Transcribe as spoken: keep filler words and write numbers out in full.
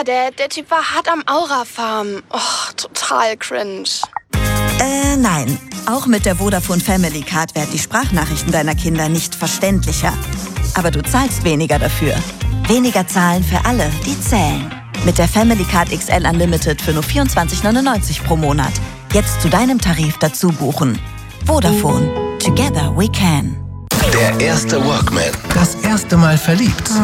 der, der Typ war hart am Aura-Farm. Oh, total cringe. Äh, nein. Auch mit der Vodafone Family Card werden die Sprachnachrichten deiner Kinder nicht verständlicher. Aber du zahlst weniger dafür. Weniger zahlen für alle, die zählen. Mit der Family Card X L Unlimited für nur vierundzwanzig neunundneunzig pro Monat. Jetzt zu deinem Tarif dazu buchen. Vodafone. Together we can. Der erste Walkman. Das erste Mal verliebt.